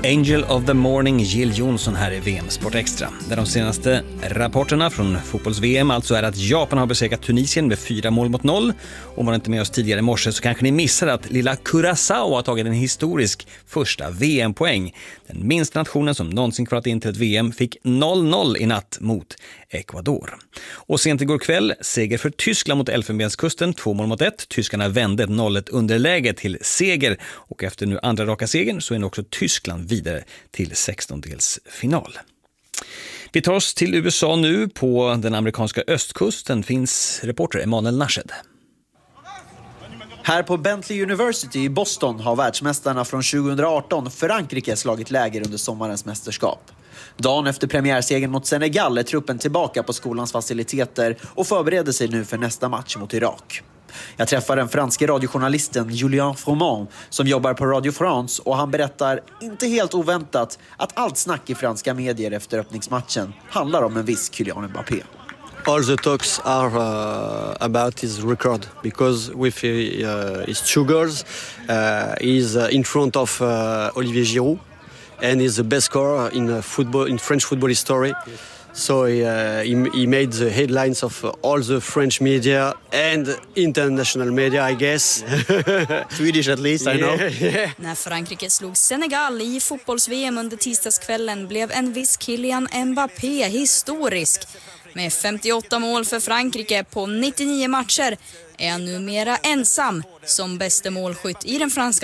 Angel of the Morning, Jill Johnson här i VM Sport Extra. Där de senaste rapporterna från fotbolls-VM alltså är att Japan har besegrat Tunisien med 4-0. Om man inte med oss tidigare i morse så kanske ni missade att lilla Curaçao har tagit en historisk första VM-poäng. Den minsta nationen som någonsin kvalat in till ett VM fick 0-0 i natt mot Ecuador. Och sent igår kväll seger för Tyskland mot Elfenbenskusten, 2-1. Tyskarna vände ett 0-1 underläge till seger och efter nu andra raka segern så är nu också Tyskland vidare till 16-delsfinal. Vi tar oss till USA nu. På den amerikanska östkusten finns reporter Emanuel Nashed. Här på Bentley University i Boston har världsmästarna från 2018 Frankrike slagit läger under sommarens mästerskap. Dagen efter premiärsegern mot Senegal är truppen tillbaka på skolans faciliteter och förbereder sig nu för nästa match mot Irak. Jag träffar den franske radiojournalisten Julien Froment som jobbar på Radio France och han berättar, inte helt oväntat, att allt snack i franska medier efter öppningsmatchen handlar om en viss Kylian Mbappé. All the talks are about his record because with his two goals he's in front of Olivier Giroud and he's the best scorer in French football history. So he made the headlines of all the French media and international media, I guess. Swedish at least, I know. Yeah. När Frankrike slog Senegal i fotbolls-VM under tisdagskvällen blev en viss Kylian Mbappé historisk. Med 58 mål för Frankrike på 99 matcher är han numera ensam som bäste målskytt i den franska